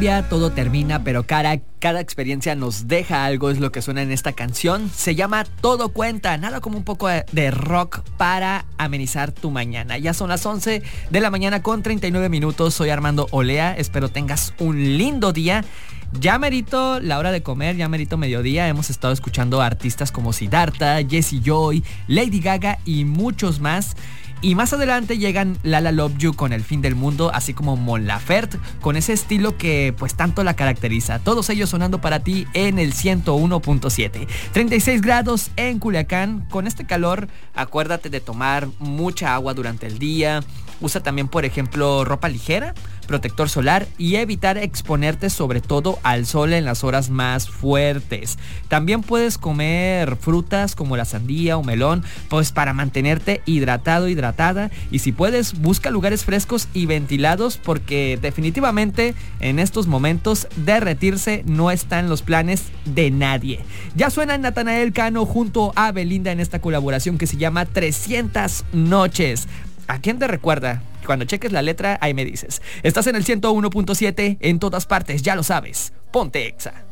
Todo termina, pero cada experiencia nos deja algo, es lo que suena en esta canción. Se llama Todo Cuenta, nada como un poco de rock para amenizar tu mañana. Ya son las 11 de la mañana con 39 minutos. Soy Armando Olea, espero tengas un lindo día. Ya merito la hora de comer, ya merito mediodía. Hemos estado escuchando a artistas como Siddhartha, Jessie Joy, Lady Gaga y muchos más. Y más adelante llegan Lala Love You con El Fin del Mundo, así como Mon Laferte con ese estilo que pues tanto la caracteriza. Todos ellos sonando para ti en el 101.7. 36 grados en Culiacán. Con este calor, acuérdate de tomar mucha agua durante el día. Usa también, por ejemplo, ropa ligera, protector solar y evitar exponerte sobre todo al sol en las horas más fuertes. También puedes comer frutas como la sandía o melón, pues para mantenerte hidratado, hidratada. Y si puedes, busca lugares frescos y ventilados, porque definitivamente en estos momentos derretirse no está en los planes de nadie. Ya suena Natanael Cano junto a Belinda en esta colaboración que se llama 300 noches. ¿A quién te recuerda? Cuando cheques la letra, ahí me dices. Estás en el 101.7 en todas partes, ya lo sabes. Ponte Exa.